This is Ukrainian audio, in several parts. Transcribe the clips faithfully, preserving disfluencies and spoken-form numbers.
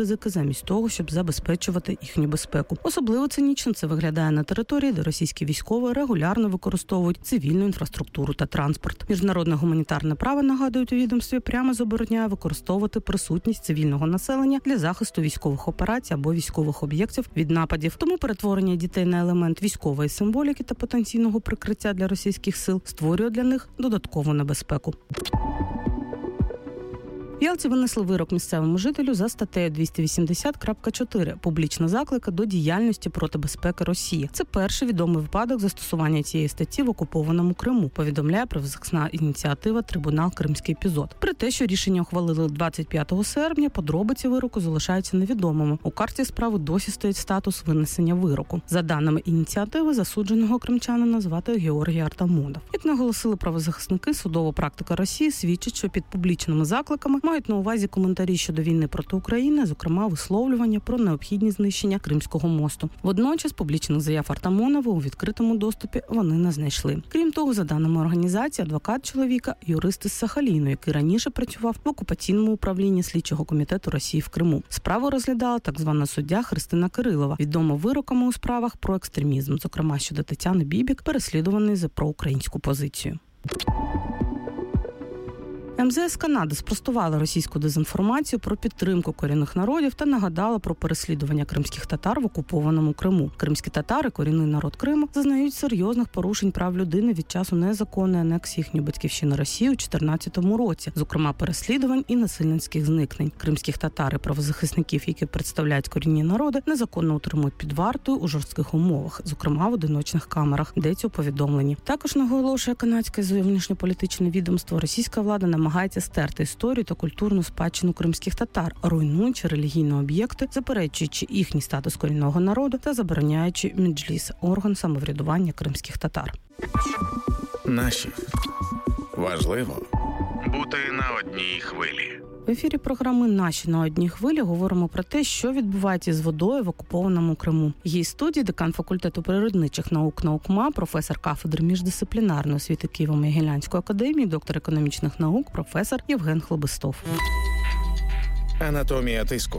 ризики замість того, щоб забезпечувати їхню безпеку. Особливо цинічно це виглядає на території, де російські військові регулярно використовують цивільну інфраструктуру та транспорт. Міжнародне гуманітарне право, нагадують у відомстві, прямо забороняє використовувати присутність цивільного населення для захисту військових операцій або військових об'єктів від нападів. Тому перетворення дітей на елемент військової символіки та потенційного прикриття для російських сил створює для них додаткову небезпеку. В Ялті винесли вирок місцевому жителю за статтею двісті вісімдесят крапка чотири «Публічна заклика до діяльності проти безпеки Росії». Це перший відомий випадок застосування цієї статті в окупованому Криму, повідомляє правозахисна ініціатива «Трибунал Кримський епізод». При те, що рішення ухвалили двадцять п'ятого серпня, подробиці вироку залишаються невідомими. У карті справи досі стоїть статус винесення вироку. За даними ініціативи, засудженого кримчанина звати Георгій Артамонов. Як наголосили правозахисники, судова практика Росії свідчить, що під публічними закликами мають на увазі коментарі щодо війни проти України, зокрема висловлювання про необхідність знищення Кримського мосту. Водночас публічних заяв Артамонова у відкритому доступі вони не знайшли. Крім того, за даними організації, адвокат чоловіка – юрист із Сахаліну, який раніше працював в окупаційному управлінні слідчого комітету Росії в Криму. Справу розглядала так звана суддя Христина Кирилова, відома вироками у справах про екстремізм, зокрема щодо Тетяни Бібік, переслідуваної за проукраїнську позицію. ем зе ес Канади спростувала російську дезінформацію про підтримку корінних народів та нагадала про переслідування кримських татар в окупованому Криму. Кримські татари, корінний народ Криму, зазнають серйозних порушень прав людини від часу незаконної анексії їхньої батьківщини Росії у чотирнадцятому році, зокрема переслідувань і насильницьких зникнень. Кримських татар і правозахисників, які представляють корінні народи, незаконно утримують під вартою у жорстких умовах, зокрема в одиночних камерах, йдеться у повідомленні. Також наголошує канадське зовнішньополітичне відомство, російська влада намагається намагається стерти історію та культурну спадщину кримських татар, руйнуючи релігійні об'єкти, заперечуючи їхній статус корінного народу та забороняючи меджліс – орган самоврядування кримських татар. Наші. Важливо бути на одній хвилі. В ефірі програми «Наші на одній хвилі» говоримо про те, що відбувається з водою в окупованому Криму. Її студії декан факультету природничих наук НАУКМА, професор кафедри міждисциплінарної освіти Києво-Могилянської академії, доктор економічних наук, професор Євген Хлебистов. Анатомія тиску.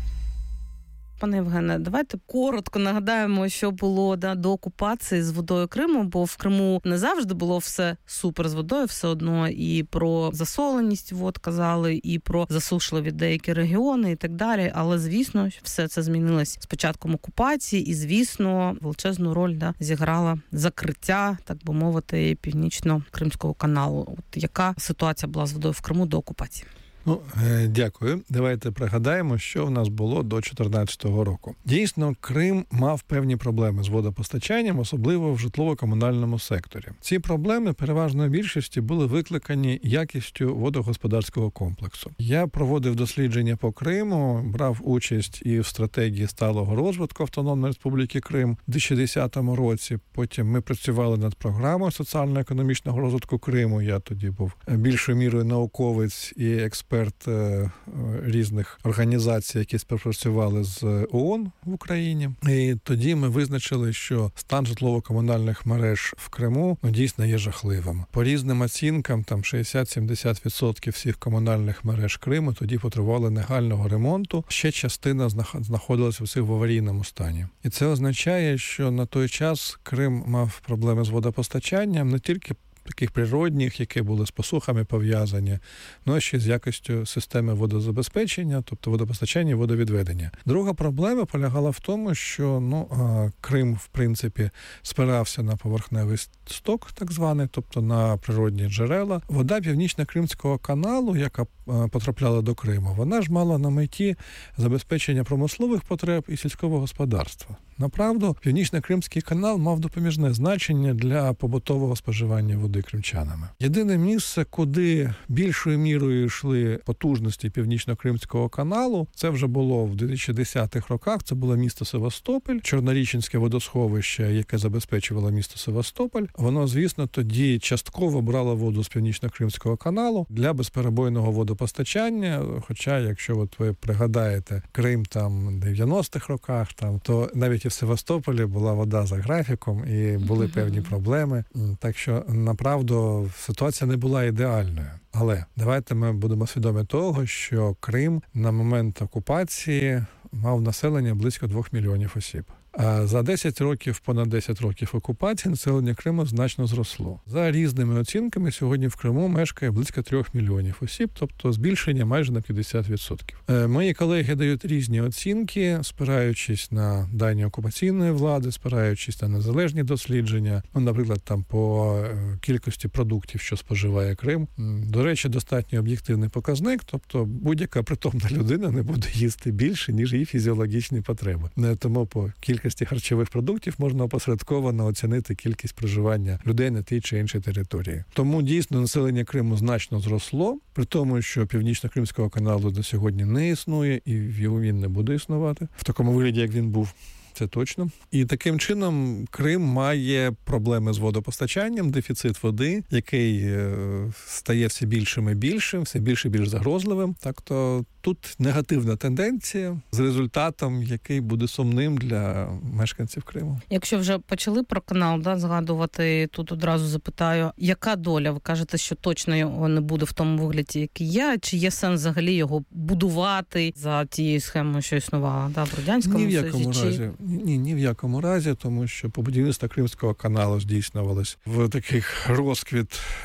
Пане Євгене, давайте коротко нагадаємо, що було да, до окупації з водою Криму, бо в Криму не завжди було все супер з водою, все одно і про засоленість вод казали, і про засушливі деякі регіони і так далі, але, звісно, все це змінилось з початком окупації і, звісно, величезну роль да, зіграла закриття, так би мовити, Північно-Кримського каналу. От яка ситуація була з водою в Криму до окупації? Ну, дякую. Давайте пригадаємо, що в нас було до чотирнадцятого року. Дійсно, Крим мав певні проблеми з водопостачанням, особливо в житлово-комунальному секторі. Ці проблеми переважної більшості були викликані якістю водогосподарського комплексу. Я проводив дослідження по Криму, брав участь і в стратегії сталого розвитку Автономної Республіки Крим у дві тисячі десятому році. Потім ми працювали над програмою соціально-економічного розвитку Криму. Я тоді був більшою мірою науковець і експерт експерт різних організацій, які співпрацювали з ООН в Україні. І тоді ми визначили, що стан житлово-комунальних мереж в Криму ну, дійсно є жахливим. По різним оцінкам, там шістдесят-сімдесят відсотків всіх комунальних мереж Криму тоді потребували негайного ремонту. Ще частина знаходилася всіх в аварійному стані. І це означає, що на той час Крим мав проблеми з водопостачанням не тільки таких природних, які були з посухами пов'язані, ну, а ще з якістю системи водозабезпечення, тобто водопостачання і водовідведення. Друга проблема полягала в тому, що ну, Крим, в принципі, спирався на поверхневий сток, так званий, тобто на природні джерела. Вода Північно-Кримського каналу, яка потрапляла до Криму, вона ж мала на меті забезпечення промислових потреб і сільського господарства. Направду, Північно-Кримський канал мав допоміжне значення для побутового споживання води кримчанами. Єдине місце, куди більшою мірою йшли потужності Північно-Кримського каналу, це вже було в дві тисячі десятих роках, це було місто Севастополь, Чорноріченське водосховище, яке забезпечувало місто Севастополь. Воно, звісно, тоді частково брало воду з Північно-Кримського каналу для безперебойного водопостачання, хоча, якщо от ви пригадаєте, Крим там в дев'яностих роках, там, то навіть і в в Севастополі була вода за графіком і були певні проблеми. Так що, направду, ситуація не була ідеальною. Але давайте ми будемо свідомі того, що Крим на момент окупації мав населення близько двох мільйонів осіб. А за десять років, понад десять років окупації, населення Криму значно зросло. За різними оцінками, сьогодні в Криму мешкає близько трьох мільйонів осіб, тобто збільшення майже на п'ятдесят відсотків. Мої колеги дають різні оцінки, спираючись на дані окупаційної влади, спираючись на незалежні дослідження. Ну, наприклад, там по кількості продуктів, що споживає Крим. До речі, достатньо об'єктивний показник, тобто будь-яка притомна людина не буде їсти більше, ніж її фізіологічні потреби. Тому по кількості кількості харчових продуктів можна опосередковано оцінити кількість проживання людей на тій чи іншій території. Тому дійсно населення Криму значно зросло, при тому, що Північно-Кримського каналу до сьогодні не існує і він не буде існувати в такому вигляді, як він був. Це точно. І таким чином Крим має проблеми з водопостачанням, дефіцит води, який стає все більшим і більшим, все більше і більш загрозливим. Так то тут негативна тенденція з результатом, який буде сумним для мешканців Криму. Якщо вже почали про канал, да, згадувати, тут одразу запитаю, яка доля? Ви кажете, що точно його не буде в тому вигляді, який є, чи є сенс взагалі його будувати за тією схемою, що існувала, да, в Радянському Союзі? Ні в якому чи... разі. Ні, ні в якому разі, тому що побудівництво Кримського каналу здійснювалось в таких розквіт е,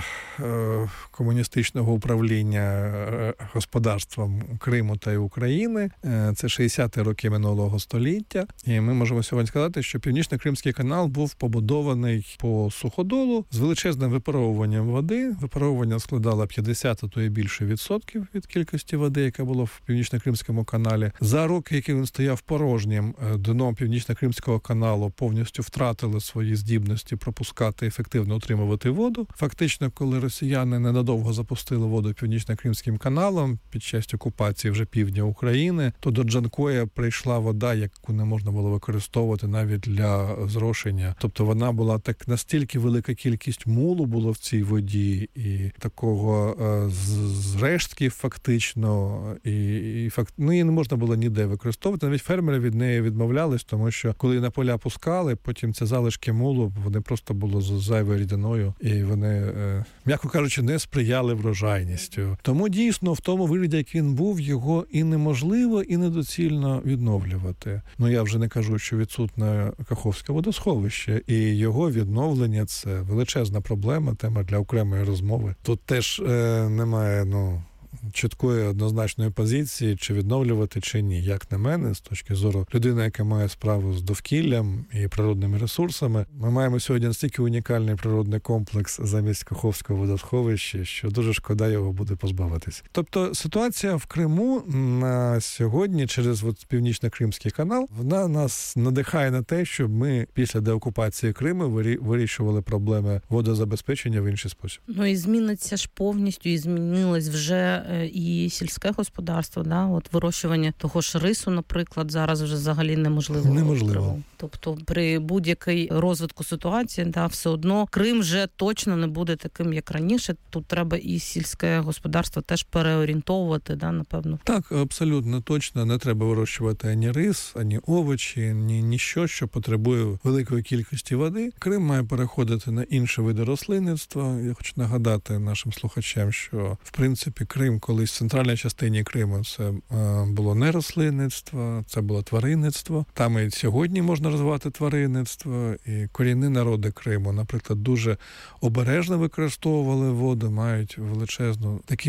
е, комуністичного управління е, господарством Криму та й України. Е, це шістдесяті роки минулого століття. І ми можемо сьогодні сказати, що Північно-Кримський канал був побудований по суходолу з величезним випаровуванням води. Випаровування складало п'ятдесят, а то і більше відсотків від кількості води, яка була в Північно-Кримському каналі. За роки, які він стояв порожнім, дно Північно-Кримського каналу повністю втратили свої здібності пропускати, ефективно утримувати воду. Фактично, коли росіяни ненадовго запустили воду Північно-Кримським каналом під час окупації вже півдня України, то до Джанкоя прийшла вода, яку не можна було використовувати навіть для зрошення. Тобто вона була так настільки велика кількість мулу було в цій воді і такого е, зрештків фактично, і, і факт, ну, її не можна було ніде використовувати. Навіть фермери від неї відмовлялись, тому що коли на поля пускали, потім ці залишки мулу, вони просто були з зайвою рідиною, і вони, е, м'яко кажучи, не сприяли врожайністю. Тому дійсно в тому вигляді, як він був, його і неможливо, і недоцільно відновлювати. Ну я вже не кажу, що відсутне Каховське водосховище, і його відновлення – це величезна проблема, тема для окремої розмови. Тут теж е, немає, ну, чіткої однозначної позиції, чи відновлювати, чи ні. Як на мене, з точки зору людини, яка має справу з довкіллям і природними ресурсами, ми маємо сьогодні настільки унікальний природний комплекс замість Каховського водосховища, що дуже шкода його буде позбавитись. Тобто ситуація в Криму на сьогодні через от Північно-Кримський канал, вона нас надихає на те, щоб ми після деокупації Криму вирішували проблеми водозабезпечення в інший спосіб. Ну і зміниться ж повністю, і змінилось вже і сільське господарство, да, от вирощування того ж рису, наприклад, зараз вже взагалі неможливо. Неможливо. Тобто при будь-якій розвитку ситуації, да, все одно Крим вже точно не буде таким, як раніше. Тут треба і сільське господарство теж переорієнтовувати, да, напевно. Так, абсолютно точно. Не треба вирощувати ані рис, ані овочі, ні ніщо, що потребує великої кількості води. Крим має переходити на інші види рослинництва. Я хочу нагадати нашим слухачам, що, в принципі, Крим колись в центральній частині Криму це було не рослинництво, це було тваринництво. Там і сьогодні можна розвивати тваринництво, і корінні народи Криму, наприклад, дуже обережно використовували воду, мають величезну такий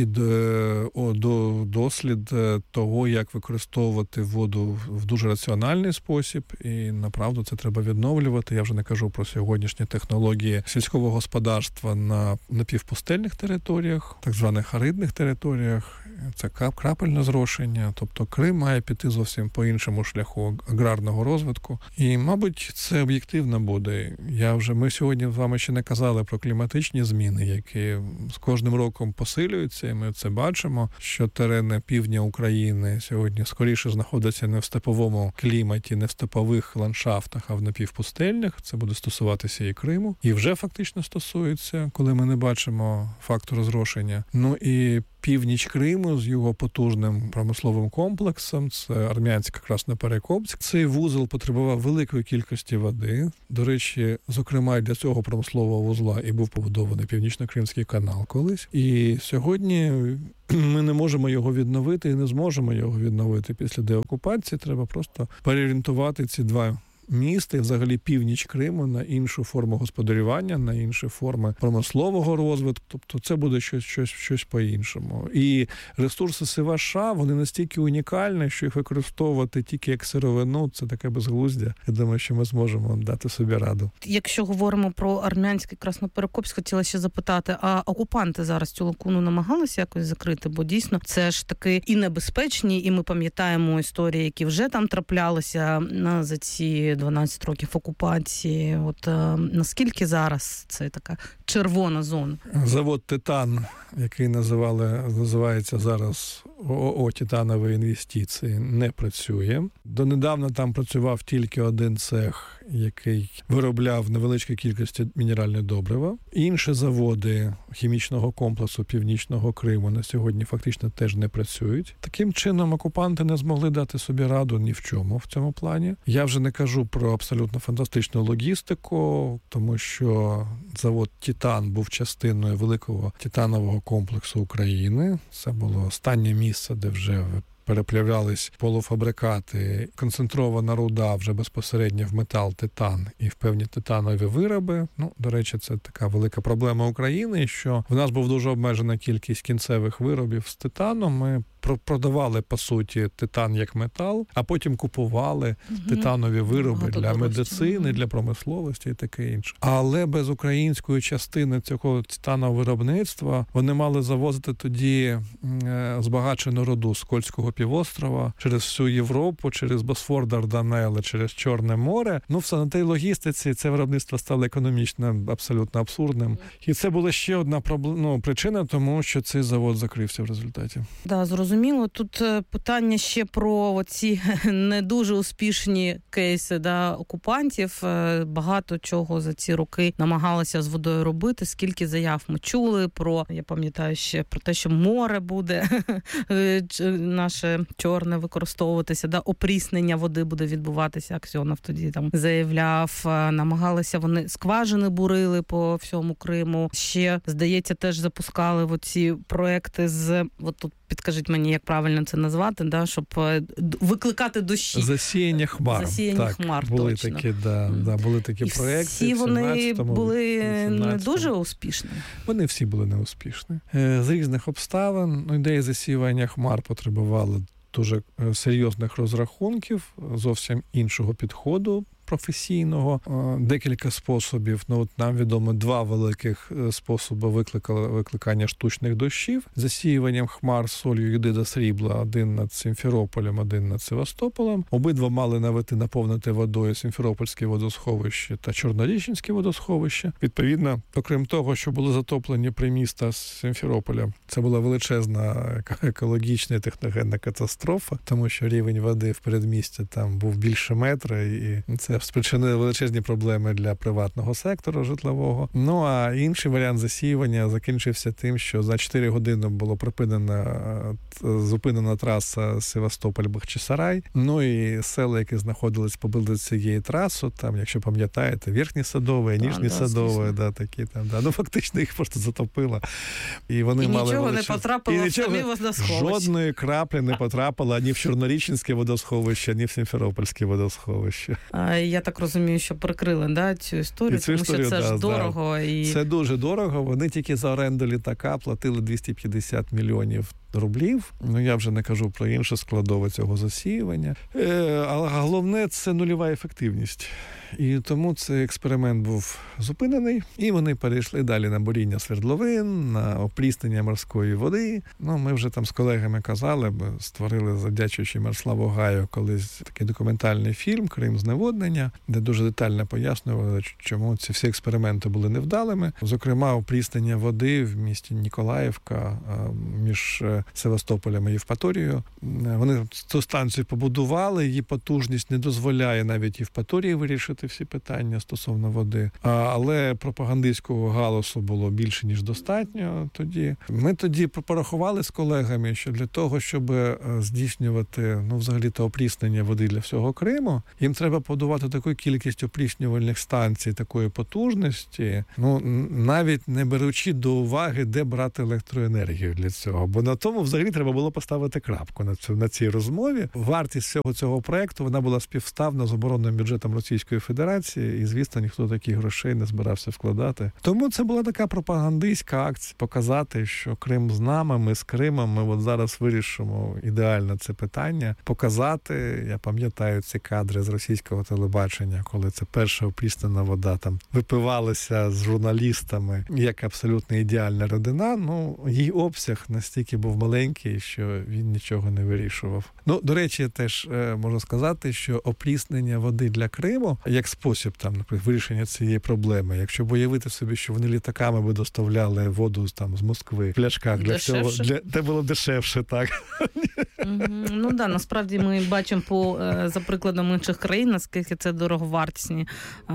дослід того, як використовувати воду в дуже раціональний спосіб, і, направду, це треба відновлювати. Я вже не кажу про сьогоднішні технології сільського господарства на напівпустельних територіях, так званих аридних територіях. Це крапельне зрошення. Тобто Крим має піти зовсім по іншому шляху аграрного розвитку. І, мабуть, це об'єктивно буде. Я вже, ми сьогодні з вами ще не казали про кліматичні зміни, які з кожним роком посилюються, і ми це бачимо, що терени півдня України сьогодні скоріше знаходяться не в степовому кліматі, не в степових ландшафтах, а в напівпустельних. Це буде стосуватися і Криму. І вже фактично стосується, коли ми не бачимо фактору зрошення. Ну і північ Криму з його потужним промисловим комплексом, це Армянська Красноперекопськ. Цей вузол потребував великої кількості води. До речі, зокрема, для цього промислового вузла і був побудований Північно-Кримський канал колись. І сьогодні ми не можемо його відновити і не зможемо його відновити після деокупації. Треба просто переорієнтувати ці два міста і взагалі північ Криму на іншу форму господарювання, на інші форми промислового розвитку. Тобто це буде щось, щось, щось по-іншому. І ресурси Сиваша, вони настільки унікальні, що їх використовувати тільки як сировину, це таке безглуздя. Я думаю, що ми зможемо дати собі раду. Якщо говоримо про Армянський Красноперекопськ, хотіла ще запитати, а окупанти зараз цю лакуну намагалися якось закрити? Бо дійсно це ж таки і небезпечні, і ми пам'ятаємо історії, які вже там траплялися за ці дванадцять років окупації. От е, наскільки зараз це така червона зона? Завод «Титан», який називали, називається зараз ООО «Титанові інвестиції», не працює. Донедавна там працював тільки один цех, який виробляв невеличкі кількості мінеральне добрива. Інші заводи хімічного комплексу Північного Криму на сьогодні фактично теж не працюють. Таким чином окупанти не змогли дати собі раду ні в чому в цьому плані. Я вже не кажу про абсолютно фантастичну логістику, тому що завод «Титан» був частиною великого титанового комплексу України. Це було останнє місце, де вже переплавлялись полуфабрикати, концентрована руда вже безпосередньо в метал титан і в певні титанові вироби. Ну, до речі, це така велика проблема України, що в нас був дуже обмежена кількість кінцевих виробів з титану. Ми продавали, по суті, титан як метал, а потім купували угу. титанові вироби Багато для медицини, для промисловості і таке інше. Але без української частини цього титанового виробництва вони мали завозити тоді збагачену руду з Кольського півострова через всю Європу, через Босфор, Дарданели, через Чорне море. Ну, в санітарній логістиці це виробництво стало економічно абсолютно абсурдним. І це була ще одна проблема, ну, причина, тому що цей завод закрився в результаті. Да, зрозуміло. Тут питання ще про ці не дуже успішні кейси, да, окупантів. Багато чого за ці роки намагалися з водою робити. Скільки заяв ми чули про, я пам'ятаю ще про те, що море буде наше чорне використовуватися, да, опріснення води буде відбуватися. Аксьонов тоді там заявляв. Намагалися вони, скважини бурили по всьому Криму. Ще, здається, теж запускали оці проекти з, от тут підкажіть мені, як правильно це назвати, да, щоб викликати дощі. Засіяння хмар. Засіяння так, хмар, були точно. Такі, да, да, були такі і проекти. Всі вони були не дуже успішні? Вони всі були неуспішні. З різних обставин. Ну, ідея засіювання хмар потребувала дуже серйозних розрахунків, зовсім іншого підходу професійного. Декілька способів. Ну, от нам відомо два великих способи викликали, викликання штучних дощів. Засіюванням хмар солью єдида срібла, один над Сімферополем, один над Севастополем. Обидва мали навити наповнити водою Сімферопольське водосховище та Чорнорічинське водосховище. Відповідно, окрім того, що були затоплені приміста з Сімферополя, це була величезна екологічна і техногенна катастрофа, тому що рівень води в передмісті там був більше метра, і це спричинило величезні проблеми для приватного сектору житлового. Ну, а інший варіант засіювання закінчився тим, що за чотири години було припинена, зупинена траса Севастополь-Бахчисарай. Ну, і села, які знаходились поблизу цієї траси, там, якщо пам'ятаєте, Верхнє Садове, Нижнє да, Садове, да, такі там, да. Ну, фактично їх просто затопило. І вони і мали нічого величез... не потрапило і в самі водосховища. Жодної краплі не потрапило ані в Чорнорічинське водосховище, ані в Сімферопольське водосховище. Я так розумію, що прикрили, да, цю історію, цю тому історію, що це да, ж дорого. Да. І... Це дуже дорого. Вони тільки за оренду літака платили двісті п'ятдесят мільйонів рублів. Ну, я вже не кажу про інше складове цього засіювання. Е, але головне – це нульова ефективність. І тому цей експеримент був зупинений, і вони перейшли далі на буріння свердловин, на опріснення морської води. Ну, ми вже там з колегами казали, створили, завдячуючи Мирославу Гаю, колись такий документальний фільм «Крим. Зневоднення», де дуже детально пояснювали, чому ці всі експерименти були невдалими. Зокрема, опріснення води в місті Ніколаївка між Севастополем і Євпаторією. Вони цю станцію побудували, її потужність не дозволяє навіть Євпаторії вирішити всі питання стосовно води. Але пропагандистського галасу було більше, ніж достатньо тоді. Ми тоді порахували з колегами, що для того, щоб здійснювати, ну, взагалі-то опріснення води для всього Криму, їм треба побудувати таку кількість опріснювальних станцій такої потужності, ну, навіть не беручи до уваги, де брати електроенергію для цього. Бо на тому взагалі треба було поставити крапку на цю, на цій розмові. Вартість всього цього проекту, вона була співставна з оборонним бюджетом Російської Федерації, і, звісно, ніхто таких грошей не збирався вкладати. Тому це була така пропагандистська акція, показати, що Крим з нами, ми з Кримом, ми от зараз вирішимо ідеально це питання, показати. Я пам'ятаю ці кадри з російського телебачення, коли це перша опріснена вода там випивалася з журналістами як абсолютно ідеальна родина. Ну, її обсяг настільки був маленький, що він нічого не вирішував. Ну, до речі, теж е, можна сказати, що опріснення води для Криму як спосіб там, наприклад, вирішення цієї проблеми. Якщо б уявити собі, що вони літаками би доставляли воду там з Москви в пляшках для цього, для це було дешевше, так. Mm-hmm. Ну да, насправді ми бачимо по за прикладом інших країн, наскільки це дороговартісні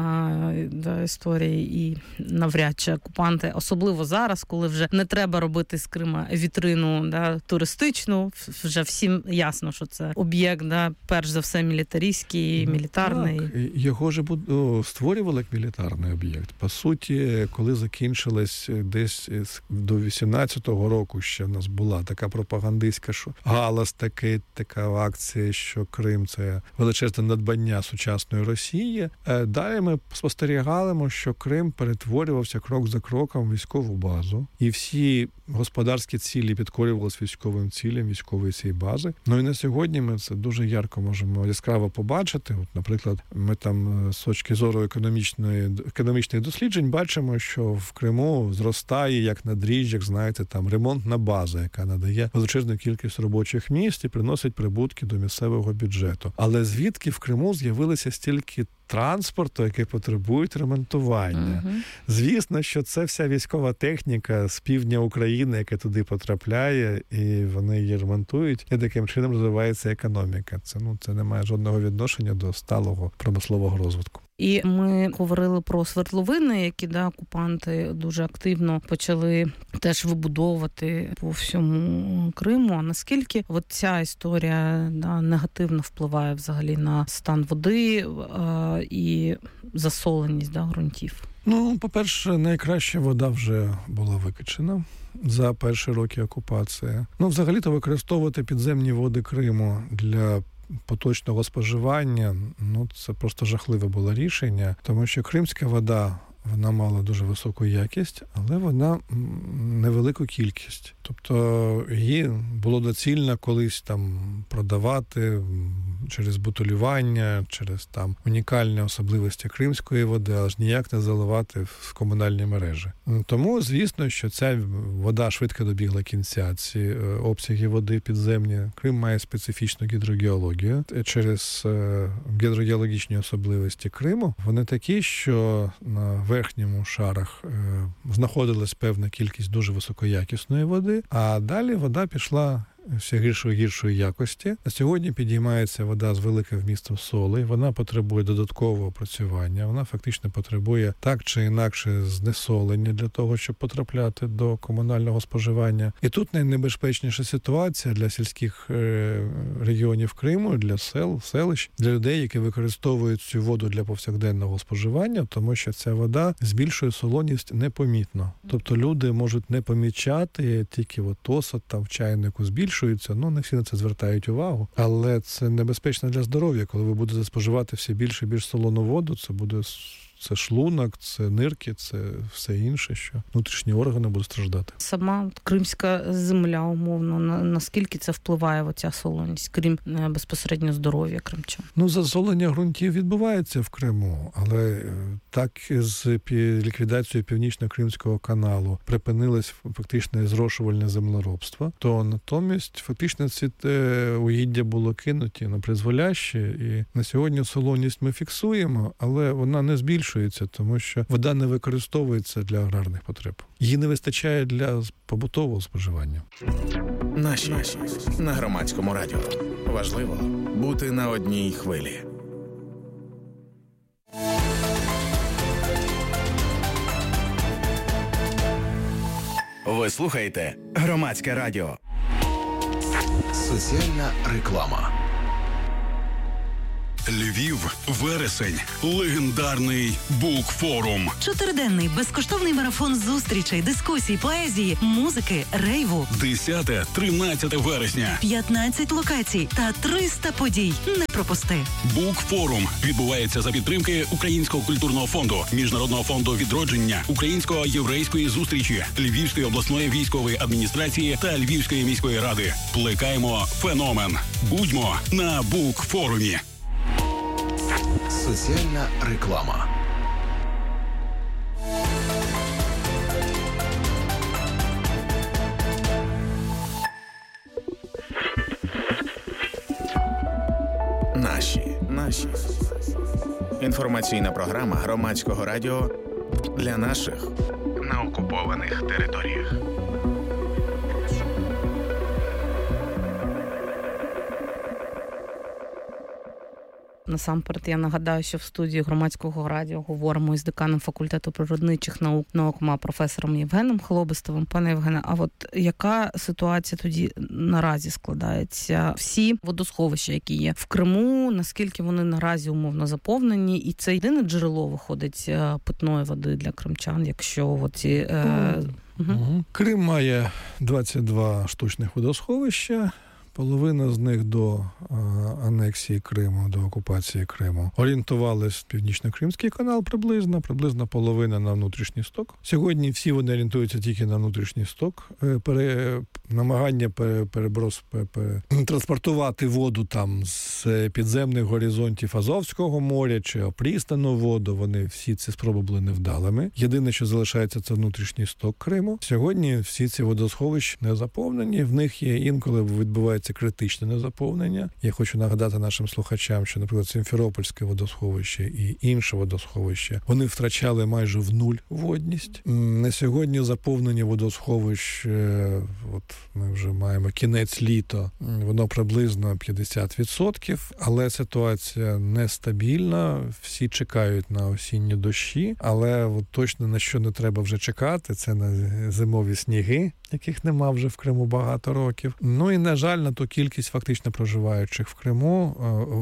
а, да, історії, і навряд чи окупанти, особливо зараз, коли вже не треба робити з Крима вітрину, да, туристичну, вже всім ясно, що це об'єкт, да, перш за все мілітаристський, мілітарний. Так, його ж створювали як мілітарний об'єкт. По суті, коли закінчилось десь до вісімнадцятого року, ще в нас була така пропагандистська, що галас такий, така акція, що Крим – це величезне надбання сучасної Росії. Далі ми спостерігали, що Крим перетворювався крок за кроком в військову базу. І всі господарські цілі підкорювалися військовим цілям військової цієї бази. Ну і на сьогодні ми це дуже ярко можемо яскраво побачити. От, наприклад, ми там з точки зору економічної, економічних досліджень бачимо, що в Криму зростає, як на дріжджах, знаєте, там ремонтна база, яка надає величезну кількість робочих місць і приносить прибутки до місцевого бюджету. Але звідки в Криму з'явилися стільки транспорту, який потребують ремонтування. Uh-huh. Звісно, що це вся військова техніка з півдня України, яка туди потрапляє, і вони її ремонтують, і таким чином розвивається економіка. Це, ну, це не має жодного відношення до сталого промислового розвитку. І ми говорили про свердловини, які, да, окупанти дуже активно почали теж вибудовувати по всьому Криму. А наскільки от ця історія, да, негативно впливає взагалі на стан води а, і засоленість, да, ґрунтів? Ну, по-перше, найкраща вода вже була викачена за перші роки окупації. Ну, взагалі-то використовувати підземні води Криму для поточного споживання, ну, це просто жахливе було рішення, тому що кримська вода, вона мала дуже високу якість, але вона невелику кількість. Тобто її було доцільно колись там продавати через бутилювання, через там унікальні особливості кримської води, аж ніяк не заливати в комунальні мережі. Тому, звісно, що ця вода швидко добігла кінця, ці обсяги води підземні. Крим має специфічну гідрогеологію. Через гідрогеологічні особливості Криму вони такі, що на верхньому шарах знаходилась певна кількість дуже високоякісної води, а далі вода пішла все гіршої гіршої якості. На сьогодні підіймається вода з великим вмістом соли, вона потребує додаткового опрацювання, вона фактично потребує так чи інакше знесолення для того, щоб потрапляти до комунального споживання. І тут найнебезпечніша ситуація для сільських регіонів Криму, для сел, селищ, для людей, які використовують цю воду для повсякденного споживання, тому що ця вода збільшує солоність непомітно. Тобто люди можуть не помічати, тільки от осад там в чайнику збільшує, ну, не всі на це звертають увагу, але це небезпечно для здоров'я, коли ви будете споживати все більше і більш солону воду, це буде це шлунок, це нирки, це все інше, що внутрішні органи будуть страждати. Сама кримська земля, умовно, наскільки це впливає оця солоність, крім безпосередньо здоров'я кримчан? Ну, засолення ґрунтів відбувається в Криму, але так з ліквідацією Північно-Кримського каналу припинилось фактично зрошувальне землеробство, то натомість фактично ці угіддя було кинуті на призволяще, і на сьогодні солоність ми фіксуємо, але вона не збільшує збільшується, тому що вода не використовується для аграрних потреб. Її не вистачає для побутового споживання. Наші на Громадському радіо. Важливо бути на одній хвилі. Ви слухаєте Громадське радіо. Соціальна реклама. Львів, вересень, легендарний Букфорум. Чотириденний безкоштовний марафон зустрічей, дискусій, поезії, музики, рейву. десяте-тринадцяте вересня. п'ятнадцять локацій та триста подій. Не пропусти. Букфорум відбувається за підтримки Українського культурного фонду, Міжнародного фонду відродження, Українсько-єврейської зустрічі, Львівської обласної військової адміністрації та Львівської міської ради. Плекаємо феномен. Будьмо на Букфорумі. Соціальна реклама. Наші. Наші. Інформаційна програма Громадського радіо для наших на окупованих територіях. Насамперед, я нагадаю, що в студії Громадського радіо говоримо із деканом факультету природничих наук НАОКМА професором Євгеном Хлобистовим. Пане Євгене, а от яка ситуація тоді наразі складається? Всі водосховища, які є в Криму, наскільки вони наразі умовно заповнені? І це єдине джерело виходить питної води для кримчан, якщо оці... Е... Угу. Крим має двадцять два штучних водосховища. Половина з них до а, анексії Криму, до окупації Криму. Орієнтувались Північно-Кримський канал приблизно, приблизно половина на внутрішній сток. Сьогодні всі вони орієнтуються тільки на внутрішній сток. Пере, намагання пере, переброс, пере, пере, транспортувати воду там з підземних горизонтів Азовського моря чи опрістану воду, вони всі ці спроби були невдалими. Єдине, що залишається, це внутрішній сток Криму. Сьогодні всі ці водосховища не заповнені, в них є інколи відбувається це критичне незаповнення. Я хочу нагадати нашим слухачам, що, наприклад, Сімферопольське водосховище і інше водосховище, вони втрачали майже в нуль водність. На сьогодні заповнення водосховищ, от ми вже маємо кінець літа, воно приблизно п'ятдесят відсотків, але ситуація нестабільна, всі чекають на осінні дощі, але от точно на що не треба вже чекати, це на зимові сніги, яких нема вже в Криму багато років. Ну і, на жаль, на ту кількість фактично проживаючих в Криму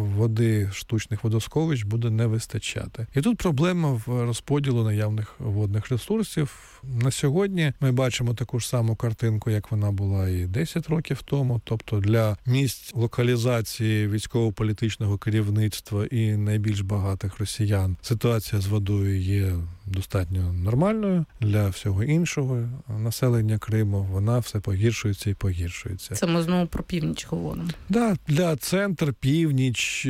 води штучних водосховищ буде не вистачати. І тут проблема в розподілу наявних водних ресурсів. На сьогодні ми бачимо таку ж саму картинку, як вона була і десять років тому. Тобто для місць локалізації військово-політичного керівництва і найбільш багатих росіян ситуація з водою є достатньо нормальною. Для всього іншого населення Криму вона все погіршується і погіршується. Це ми знову про північ говоримо. Да, для центр, північ,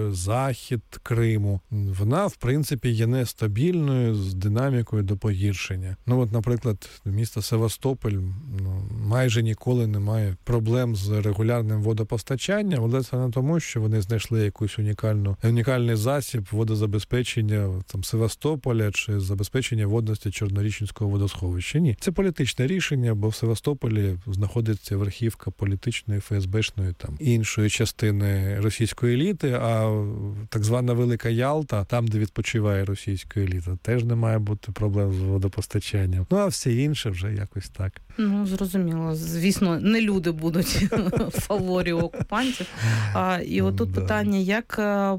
захід Криму вона, в принципі, є нестабільною з динамікою до погіршення. Ну, от, наприклад, місто Севастополь ну, майже ніколи не має проблем з регулярним водопостачанням, але це не тому, що вони знайшли якусь унікальну, унікальний засіб водозабезпечення там, Севастополя чи забезпечення водності Чорнорічинського водосховища. Ні. Це політичне рішення, бо в Севастополі знаходиться верхівка політичної, ФСБшної, там, іншої частини російської еліти, а так звана Велика Ялта, там, де відпочиває російська еліта, теж не має бути проблем з водопостачанням. Ну, а все інше вже якось так. Ну, зрозуміло. Звісно, не люди будуть в фаворі окупантів. А, і отут да. питання, як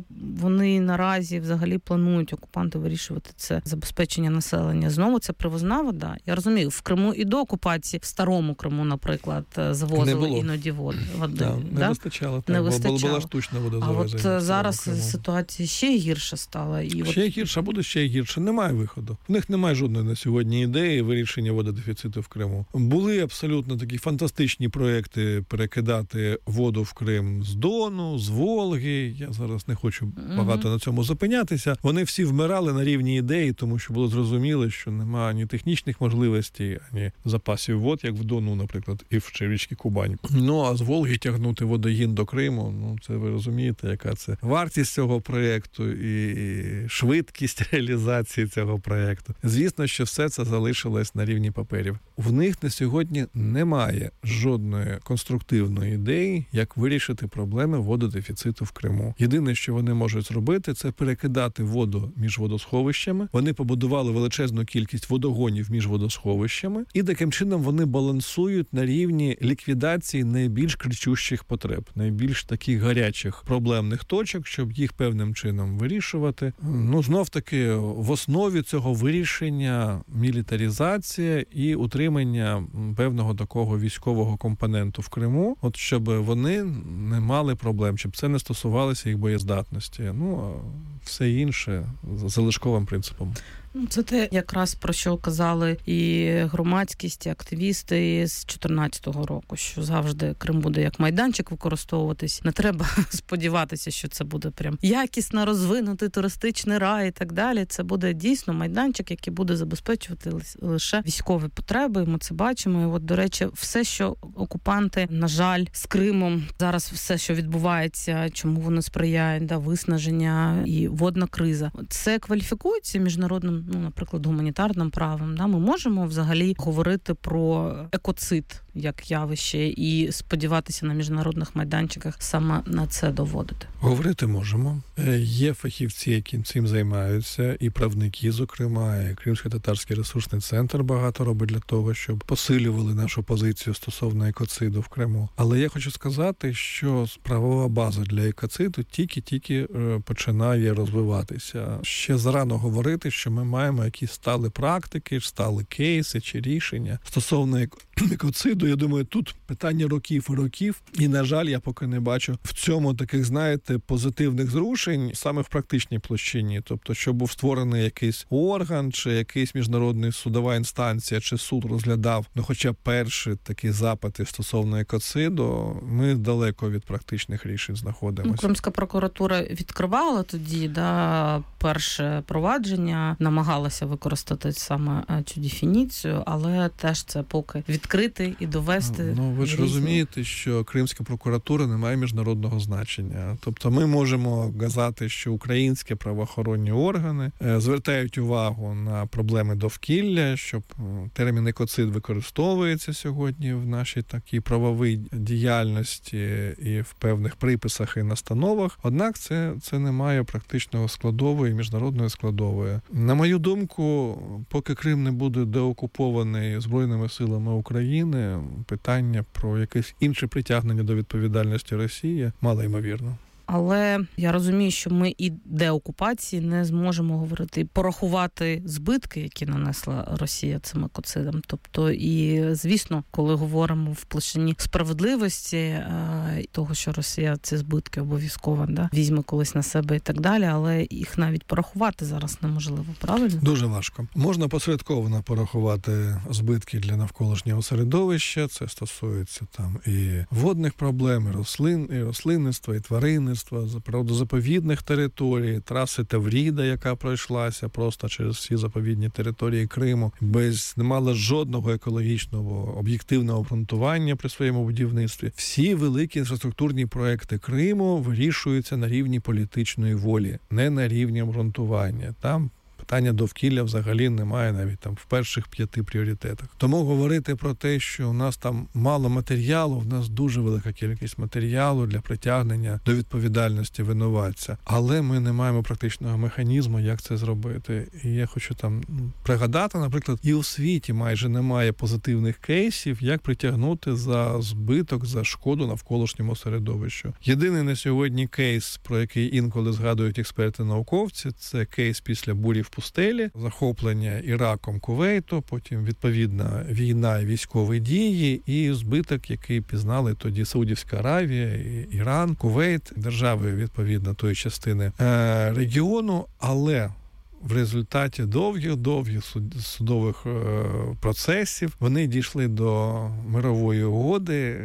вони наразі взагалі планують окупанти вирішувати це забезпечення населення? Знову це привозна вода? Я розумію, в Криму і до окупації, в Старому Криму, наприклад, завозили іноді води. Да, не да? вистачало. Не вистачало. Була штучна вода. А от зараз ситуація ще гірша стала. І ще от... гірша, буде ще гірше. Немає виходу. В них немає жодної на сьогодні ідеї вирішення вододефіциту в Криму. Були абсолютно такі фантастичні проекти перекидати воду в Крим з Дону, з Волги. Я зараз не хочу багато на цьому зупинятися. Вони всі вмирали на рівні ідеї, тому що було зрозуміло, що немає ні технічних можливостей, ані запасів вод, як в Дону, наприклад, і в річці Кубань. Ну, а з Волги тягнути водогін до Криму, ну, це ви розумієте, яка це вартість цього проєкту і швидкість реалізації цього проєкту. Звісно, що все це залишилось на рівні паперів. В них на сьогодні немає жодної конструктивної ідеї, як вирішити проблеми вододефіциту в Криму. Єдине, що вони можуть зробити, це перекидати воду між водосховищами. Вони побудували величезну кількість водогонів між водосховищами, і таким чином вони балансують на рівні ліквідації найбільш кричущих потреб, найбільш таких гарячих проблемних точок, щоб їх певним чином вирішувати. Ну, знов-таки, в основі цього вирішення мілітаризація і утримання певного такого військового компоненту в Криму, от щоб вони не мали проблем, щоб це не стосувалося їх боєздатності. Ну, а все інше за залишковим принципом. Це те, якраз про що казали і громадськість, і активісти з чотирнадцятого року, що завжди Крим буде як майданчик використовуватись. Не треба сподіватися, що це буде прям якісно розвинутий туристичний рай і так далі. Це буде дійсно майданчик, який буде забезпечувати лише військові потреби. І ми це бачимо. І от, до речі, все, що окупанти, на жаль, з Кримом, зараз все, що відбувається, чому воно сприяє, да, виснаження і водна криза, це кваліфікується міжнародним, ну, наприклад, гуманітарним правом. Да? Ми можемо взагалі говорити про екоцид як явище і сподіватися на міжнародних майданчиках саме на це доводити. Говорити можемо. Є фахівці, які цим займаються, і правники, зокрема, і Кримсько-татарський ресурсний центр багато робить для того, щоб посилювали нашу позицію стосовно екоциду в Криму. Але я хочу сказати, що правова база для екоциду тільки-тільки починає розвиватися. Ще зарано говорити, що ми маємо якісь стали практики, стали кейси чи рішення стосовно екоциду. Я думаю, тут питання років і років, і, на жаль, я поки не бачу в цьому таких, знаєте, позитивних зрушень саме в практичній площині. Тобто, щоб був створений якийсь орган, чи якийсь міжнародний судова інстанція, чи суд розглядав, ну, хоча б перші такі запити стосовно екоциду, ми далеко від практичних рішень знаходимося. Ну, Кримська прокуратура відкривала тоді, да, перше провадження, намагалася використати саме цю дефініцію, але теж це поки відкрити і довести. Ну, ви ж різні. розумієте, що Кримська прокуратура не має міжнародного значення. Тобто ми можемо казати, що українські правоохоронні органи звертають увагу на проблеми довкілля, щоб термін екоцид використовується сьогодні в нашій такій правовій діяльності і в певних приписах і настановах. Однак це, це не має практичного складової, міжнародної складової. На мою думку, поки Крим не буде деокупований Збройними силами України, питання про якесь інше притягнення до відповідальності Росії малоймовірно. Але я розумію, що ми і деокупації не зможемо говорити, порахувати збитки, які нанесла Росія цим екоцидом. Тобто, і, звісно, коли говоримо в площині справедливості, того, що Росія ці збитки обов'язково, да, візьме колись на себе і так далі, але їх навіть порахувати зараз неможливо, правильно? Дуже важко. Можна посередковано порахувати збитки для навколишнього середовища, це стосується там і водних проблем, і рослин, і рослинництва, і тваринництва, природозаповідних територій, траси Тавріда, яка пройшлася просто через всі заповідні території Криму, без не мала жодного екологічного об'єктивного обґрунтування при своєму будівництві. Всі великі інфраструктурні проекти Криму вирішуються на рівні політичної волі, не на рівні обґрунтування. Там питання довкілля взагалі немає навіть там в перших п'яти пріоритетах. Тому говорити про те, що у нас там мало матеріалу, в нас дуже велика кількість матеріалу для притягнення до відповідальності винуватця. Але ми не маємо практичного механізму, як це зробити. І я хочу там пригадати, наприклад, і у світі майже немає позитивних кейсів, як притягнути за збиток, за шкоду навколишньому середовищу. Єдиний на сьогодні кейс, про який інколи згадують експерти-науковці, це кейс після бурі в пустелі, захоплення Іраком Кувейту, потім відповідна війна і військові дії, і збиток, який пізнали тоді Саудівська Аравія, Іран, Кувейт, держави, відповідно, тої частини е- регіону, але в результаті довгих-довгих судових процесів вони дійшли до мирової угоди,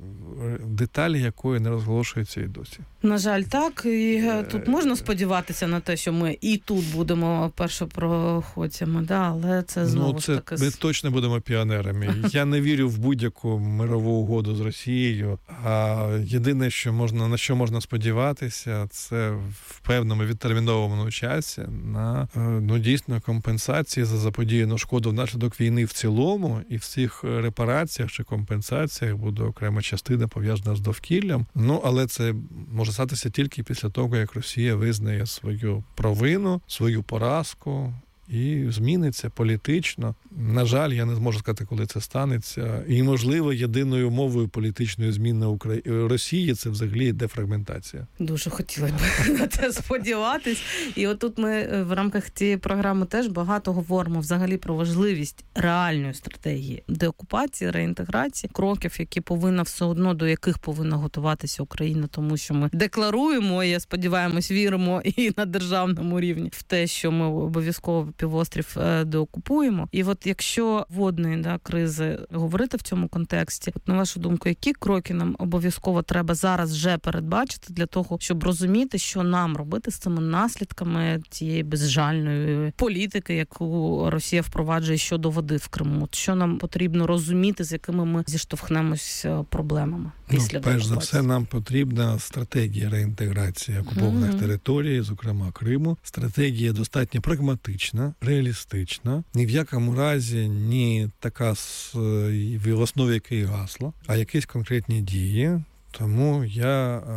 деталі якої не розголошуються і досі. На жаль, так. І тут можна сподіватися на те, що ми і тут будемо першопроходцями, да, але це знову ну, ж це таки... Ми точно будемо піонерами. Я не вірю в будь-яку мирову угоду з Росією, а єдине, що можна, на що можна сподіватися, це в певному відтермінованому часі на, ну, дійсно, компенсації за заподіяну шкоду внаслідок війни в цілому, і в цих репараціях чи компенсаціях буде окрема частина пов'язана з довкіллям. Ну, але це може статися тільки після того, як Росія визнає свою провину, свою поразку і зміниться політично. На жаль, я не зможу сказати, коли це станеться. І, можливо, єдиною мовою політичної зміни Украї... Росії це взагалі дефрагментація. Дуже хотілося б на це сподіватись. І отут ми в рамках цієї програми теж багато говоримо взагалі про важливість реальної стратегії деокупації, реінтеграції, кроків, які повинна все одно, до яких повинна готуватися Україна, тому що ми декларуємо, і, я сподіваємось, віримо і на державному рівні в те, що ми обов'язково півострів деокупуємо. І от якщо водної, да, кризи говорити в цьому контексті, от на вашу думку, які кроки нам обов'язково треба зараз вже передбачити для того, щоб розуміти, що нам робити з цими наслідками цієї безжальної політики, яку Росія впроваджує щодо води в Криму? От що нам потрібно розуміти, з якими ми зіштовхнемось проблемами після ну, перш за все, нам потрібна стратегія реінтеграції окупованих mm-hmm. територій, зокрема Криму. Стратегія достатньо прагматична, реалістична, ні в якому разі не така, в основі якої гасло, а якісь конкретні дії. Тому я е,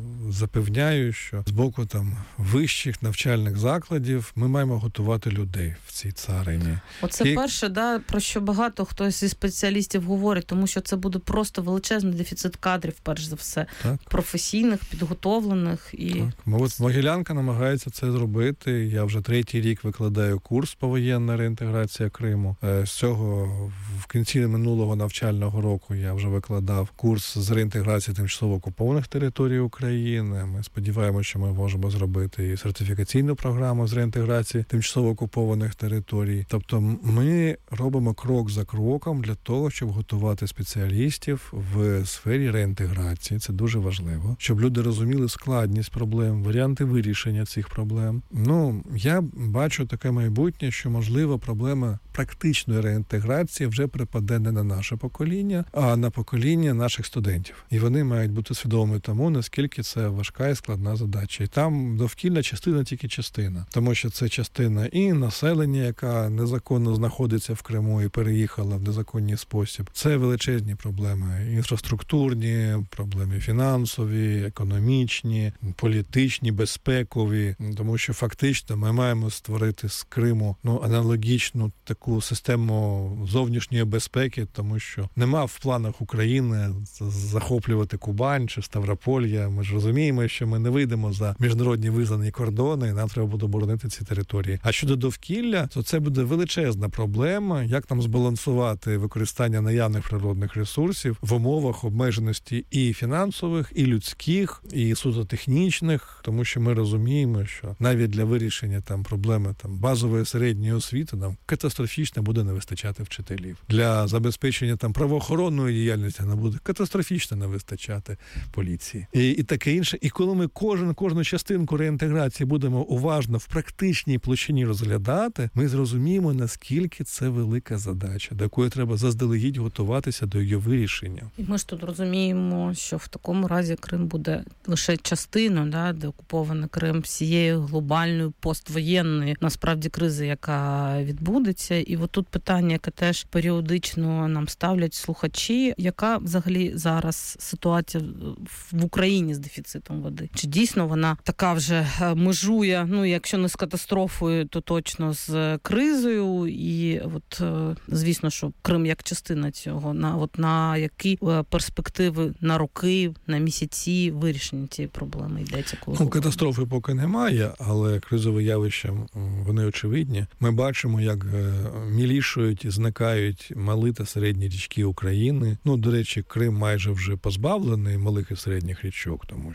запевняю, що з боку там вищих навчальних закладів ми маємо готувати людей в цій царині. Оце І... перше, да, про що багато хтось із спеціалістів говорить, тому що це буде просто величезний дефіцит кадрів, перш за все, так. професійних, підготовлених. І... Так. От Могилянка намагається це зробити. Я вже третій рік викладаю курс повоєнна реінтеграція Криму. З цього в кінці минулого навчального року я вже викладав курс з реінтеграції тимчасово окупованих територій України. Ми сподіваємося, що ми можемо зробити і сертифікаційну програму з реінтеграції тимчасово окупованих територій. Тобто ми робимо крок за кроком для того, щоб готувати спеціалістів в сфері реінтеграції. Це дуже важливо. Щоб люди розуміли складність проблем, варіанти вирішення цих проблем. Ну, я бачу таке майбутнє, що, можливо, проблема практичної реінтеграції вже припаде не на наше покоління, а на покоління наших студентів. І вони мають бути свідомі тому, наскільки це важка і складна задача. І там довкільна частина тільки частина. Тому що це частина і населення, яка незаконно знаходиться в Криму і переїхала в незаконний спосіб. Це величезні проблеми. Інфраструктурні, проблеми фінансові, економічні, політичні, безпекові. Тому що фактично ми маємо створити з Криму ну, аналогічну таку систему зовнішньої безпеки, тому що нема в планах України захоплювати Кубань чи Ставрополья. Ми ж розуміємо, що ми не вийдемо за міжнародні визнані кордони, і нам треба буде боронити ці території. А щодо довкілля, то це буде величезна проблема, як нам збалансувати використання наявних природних ресурсів в умовах обмеженості і фінансових, і людських, і суто технічних, тому що ми розуміємо, що навіть для вирішення там проблеми там базової середньої освіти нам катастрофічно буде не вистачати вчителів. Для забезпечення там правоохоронної діяльності нам буде катастрофічно не вистачати поліції. І, і таке інше. І коли ми кожен, кожну частинку реінтеграції будемо уважно в практичній площині розглядати, ми зрозуміємо, наскільки це велика задача, до якої треба заздалегідь готуватися до її вирішення. І ми ж тут розуміємо, що в такому разі Крим буде лише частиною, да, де окупований Крим, всієї глобальної поствоєнної, насправді, кризи, яка відбудеться. І от тут питання, яке теж періодично нам ставлять слухачі, яка взагалі зараз ситуація в Україні з дефіцитом води? Чи дійсно вона така вже межує, ну, якщо не з катастрофою, то точно з кризою? І от, звісно, що Крим як частина цього, на, от на які перспективи на роки, на місяці вирішення цієї проблеми йдеться? Коли ну, катастрофи поки немає, але кризові явища, вони очевидні. Ми бачимо, як мілішують і зникають малі та середні річки України. Ну, до речі, Крим майже вже позбавлений малих і середніх річок, тому що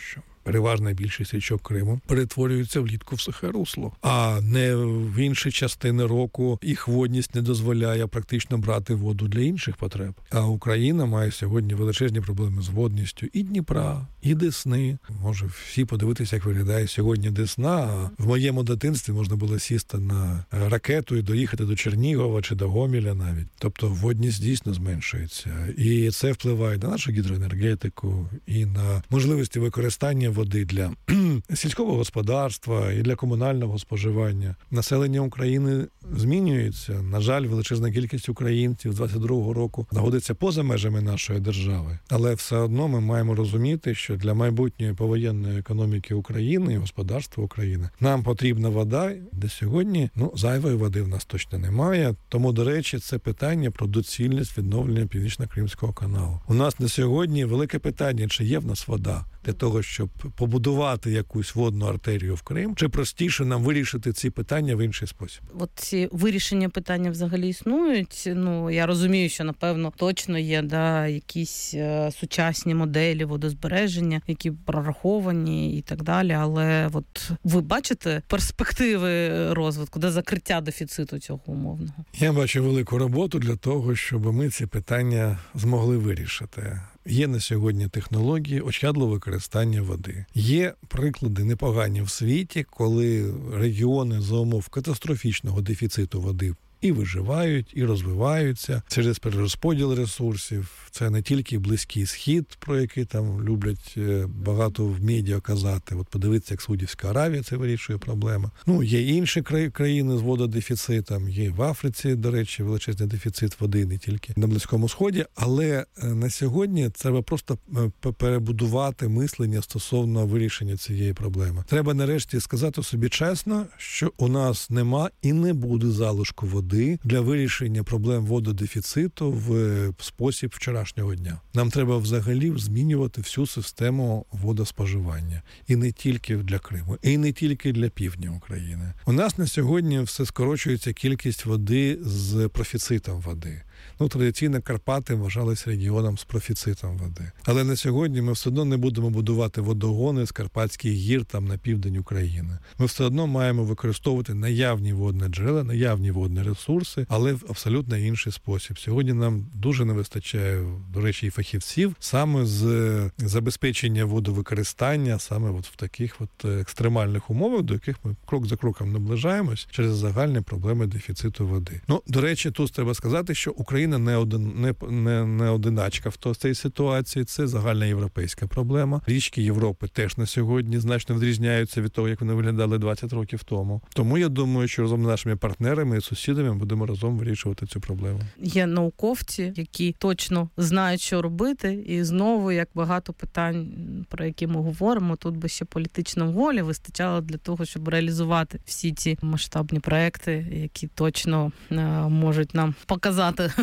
переважна більшість річок Криму перетворюються влітку в сухе русло, а не в інші частини року їх водність не дозволяє практично брати воду для інших потреб. А Україна має сьогодні величезні проблеми з водністю і Дніпра, і Десни. Може всі подивитися, як виглядає сьогодні Десна. А в моєму дитинстві можна було сісти на ракету і доїхати до Чернігова чи до Гомеля навіть. Тобто водність дійсно зменшується. І це впливає на нашу гідроенергетику, і на можливості використання води для сільського господарства і для комунального споживання. Населення України змінюється. На жаль, величезна кількість українців з двадцять другого року знаходиться поза межами нашої держави. Але все одно ми маємо розуміти, що для майбутньої повоєнної економіки України і господарства України нам потрібна вода, де сьогодні, ну, зайвої води в нас точно немає. Тому, до речі, це питання про доцільність відновлення Північно-Кримського каналу. У нас на сьогодні велике питання, чи є в нас вода для того, щоб побудувати якусь водну артерію в Крим, чи простіше нам вирішити ці питання в інший спосіб? От ці вирішення питання взагалі існують. Ну, я розумію, що, напевно, точно є, да, якісь е, сучасні моделі водозбереження, які прораховані і так далі, але от ви бачите перспективи розвитку, де закриття дефіциту цього умовного? Я бачу велику роботу для того, щоб ми ці питання змогли вирішити. Є на сьогодні технології ощадливого використання води. Є приклади непогані в світі, коли регіони за умов катастрофічного дефіциту води і виживають, і розвиваються через перерозподіл ресурсів. Це не тільки Близький Схід, про який там люблять багато в медіа казати. От подивіться, як Саудівська Аравія це вирішує проблему. Ну, є інші країни з вододефіцитом, є в Африці, до речі, величезний дефіцит води, не тільки на Близькому Сході. Але на сьогодні треба просто перебудувати мислення стосовно вирішення цієї проблеми. Треба нарешті сказати собі чесно, що у нас нема і не буде залишку води для вирішення проблем вододефіциту в спосіб вчорашнього дня. Нам треба взагалі змінювати всю систему водоспоживання. І не тільки для Криму, і не тільки для півдня України. У нас на сьогодні все скорочується кількість води з профіцитом води. Ну, традиційно Карпати вважались регіоном з профіцитом води. Але на сьогодні ми все одно не будемо будувати водогони з Карпатських гір там на південь України. Ми все одно маємо використовувати наявні водні джерела, наявні водні ресурси, але в абсолютно інший спосіб. Сьогодні нам дуже не вистачає, до речі, і фахівців саме з забезпечення водовикористання, саме от в таких от екстремальних умовах, до яких ми крок за кроком наближаємось через загальні проблеми дефіциту води. Ну, до речі, тут треба сказати, що Україна не, один, не, не, не одиначка в цій ситуації, це загальна європейська проблема. Річки Європи теж на сьогодні значно відрізняються від того, як вони виглядали двадцять років тому. Тому я думаю, що разом з нашими партнерами і сусідами будемо разом вирішувати цю проблему. Є науковці, які точно знають, що робити, і знову, як багато питань, про які ми говоримо, тут би ще політична воля вистачало для того, щоб реалізувати всі ці масштабні проекти, які точно е, можуть нам показати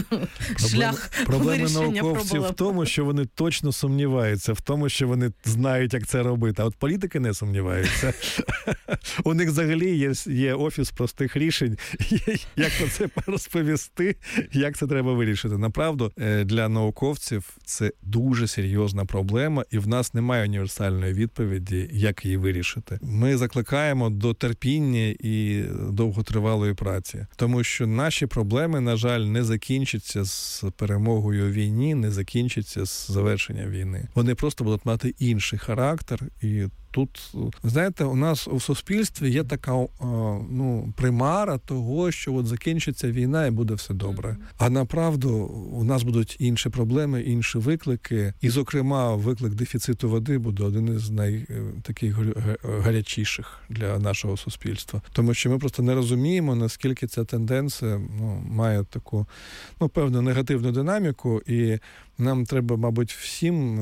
шлях Проблеми вирішення науковців проблем. в тому, що вони точно сумніваються в тому, що вони знають, як це робити. А от політики не сумніваються. У них взагалі є, є офіс простих рішень, як про це розповісти, як це треба вирішити. Направду, для науковців це дуже серйозна проблема, і в нас немає універсальної відповіді, як її вирішити. Ми закликаємо до терпіння і довготривалої праці, тому що наші проблеми, на жаль, не закінчаться з перемогою у війні, не закінчаться з завершенням війни. Вони просто будуть мати інший характер. І тут, знаєте, у нас у суспільстві є така ну, примара того, що от закінчиться війна і буде все добре. А направду у нас будуть інші проблеми, інші виклики. І, зокрема, виклик дефіциту води буде один із найтаких гарячіших для нашого суспільства. Тому що ми просто не розуміємо, наскільки ця тенденція ну, має таку ну, певну негативну динаміку, і нам треба, мабуть, всім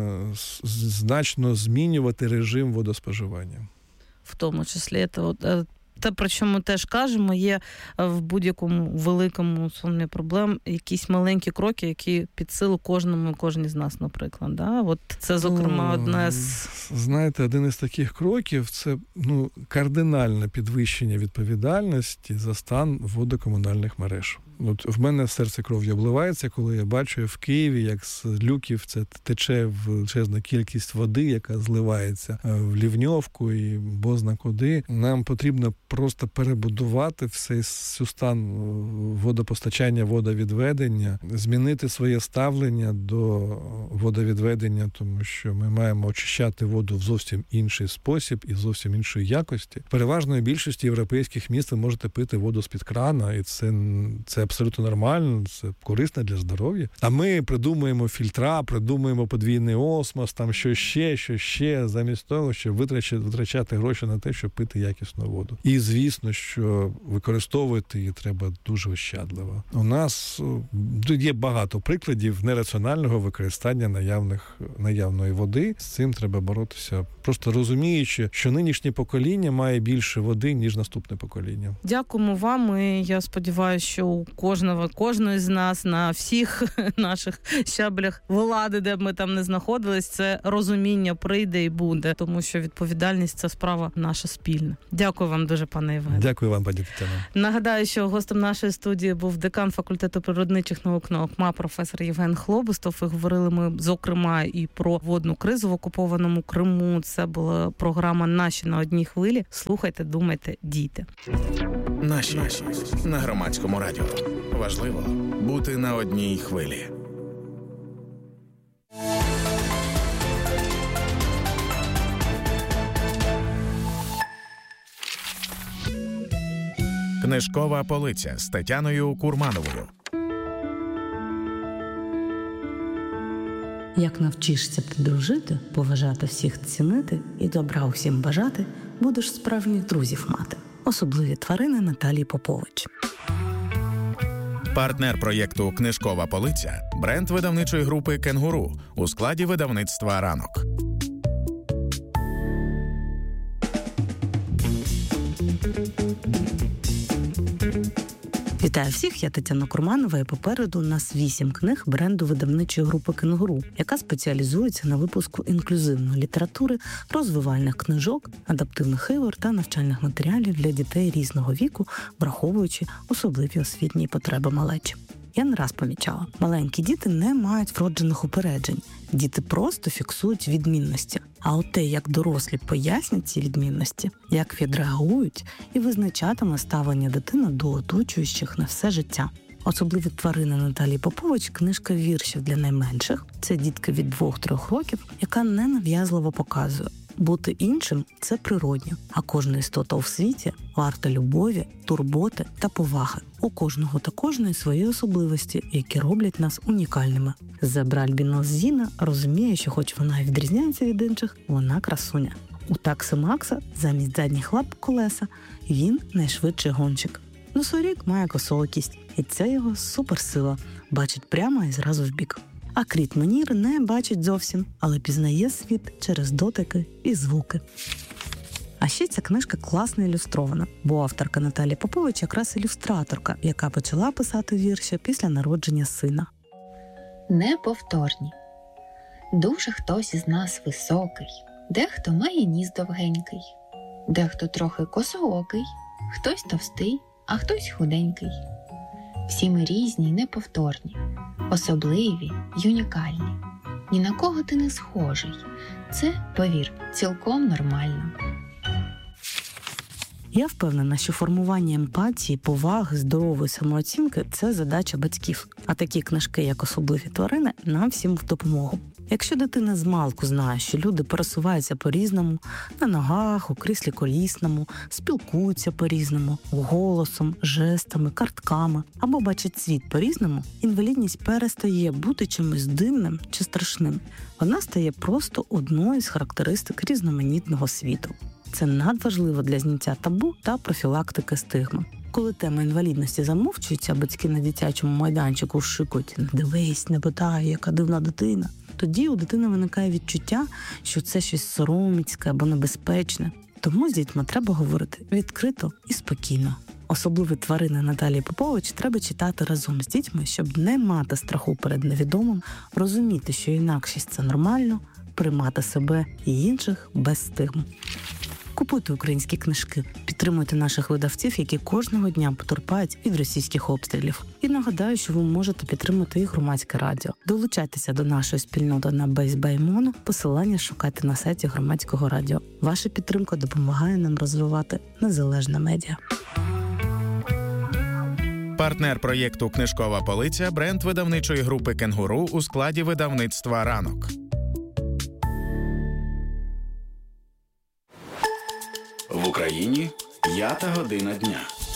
значно змінювати режим водоспоживання. В тому числі, це, те, про що ми теж кажемо, є в будь-якому великому сумі проблем якісь маленькі кроки, які під силу кожному, кожній з нас, наприклад. Да? От це, зокрема, одне з... Знаєте, один із таких кроків – це ну, кардинальне підвищення відповідальності за стан водокомунальних мереж. От в мене серце кров'ю обливається, коли я бачу в Києві, як з люків це тече величезна кількість води, яка зливається в Лівньовку і бозна куди. Нам потрібно просто перебудувати все, всю стан водопостачання, водовідведення, змінити своє ставлення до водовідведення, тому що ми маємо очищати воду в зовсім інший спосіб і зовсім іншої якості. Переважної більшості європейських міст ви можете пити воду з-під крана, і це, це абсолютно нормально, це корисно для здоров'я. А ми придумуємо фільтра, придумуємо подвійний осмос, там що ще, що ще, замість того, щоб витрачати, витрачати гроші на те, щоб пити якісну воду. І, звісно, що використовувати її треба дуже ощадливо. У нас є багато прикладів нераціонального використання наявних, наявної води. З цим треба боротися, просто розуміючи, що нинішнє покоління має більше води, ніж наступне покоління. Дякуємо вам, і я сподіваюся, що у кожного, кожної з нас на всіх наших щаблях влади, де б ми там не знаходились, це розуміння прийде і буде, тому що відповідальність – це справа наша спільна. Дякую вам дуже, пане Євгене. Дякую вам, пані Тетяно. Нагадаю, що гостем нашої студії був декан факультету природничих наук НАОКМА професор Євген Хлобистов. І говорили ми, зокрема, і про водну кризу в окупованому Криму. Це була програма «Наші на одній хвилі». Слухайте, думайте, дійте. Наші на Громадському радіо. Важливо бути на одній хвилі. Книжкова полиця з Тетяною Курмановою. Як навчишся ти дружити, поважати всіх цінити і добра усім бажати, будеш справжніх друзів мати. Особливі тварини Наталії Попович. Партнер проєкту «Книжкова полиця» – бренд видавничої групи «Кенгуру» у складі видавництва «Ранок». Вітаю всіх, я Тетяна Курманова, і попереду у нас вісім книг бренду видавничої групи «Кенгуру», яка спеціалізується на випуску інклюзивної літератури, розвивальних книжок, адаптивних ігор та навчальних матеріалів для дітей різного віку, враховуючи особливі освітні потреби малечі. Я не раз помічала, маленькі діти не мають вроджених упереджень. Діти просто фіксують відмінності. А от те, як дорослі пояснять ці відмінності, як відреагують, і визначатиме ставлення дитини до оточуючих на все життя. Особливі тварини Наталії Попович – книжка віршів для найменших. Це дітки від двох-трьох років, яка ненав'язливо показує. Бути іншим – це природньо, а кожна істота у світі варта любові, турботи та поваги. У кожного та кожної свої особливості, які роблять нас унікальними. Зебра альбінос Зіна розуміє, що хоч вона і відрізняється від інших, вона красуня. У такси Макса замість задніх лап колеса, він найшвидший гонщик. Носоріг має косоокість, і це його суперсила – бачить прямо і зразу в бік. А кріт Менір не бачить зовсім, але пізнає світ через дотики і звуки. А ще ця книжка класно ілюстрована, бо авторка Наталія Попович якраз ілюстраторка, яка почала писати вірші після народження сина. Неповторні. Дуже хтось із нас високий, дехто має ніс довгенький, дехто трохи косоокий, хтось товстий, а хтось худенький. Всі ми різні й неповторні, особливі й унікальні. Ні на кого ти не схожий. Це, повір, цілком нормально. Я впевнена, що формування емпатії, поваги, здорової самооцінки – це задача батьків. А такі книжки, як «Особливі тварини», нам всім в допомогу. Якщо дитина змалку знає, що люди пересуваються по-різному, на ногах, у кріслі колісному, спілкуються по-різному, голосом, жестами, картками, або бачать світ по-різному, інвалідність перестає бути чимось дивним чи страшним. Вона стає просто одною з характеристик різноманітного світу. Це надважливо для зняття табу та профілактики стигми. Коли тема інвалідності замовчується, батьки на дитячому майданчику шикуть «Не дивись, не питай, яка дивна дитина», тоді у дитини виникає відчуття, що це щось сороміцьке або небезпечне. Тому з дітьми треба говорити відкрито і спокійно. «Особливі тварини» Наталії Попович треба читати разом з дітьми, щоб не мати страху перед невідомим, розуміти, що інакшість – це нормально, приймати себе і інших без стигму. Купуйте українські книжки, Підтримуйте наших видавців, які кожного дня потерпають від російських обстрілів. І нагадаю, що ви можете підтримати і Громадське радіо. Долучайтеся до нашої спільноти на Бейсбаймону. Посилання шукайте на сайті Громадського радіо. Ваша підтримка допомагає нам розвивати незалежне медіа. Партнер проєкту «Книжкова полиця» – бренд видавничої групи «Кенгуру» у складі видавництва «Ранок». В Україні п'ята година дня.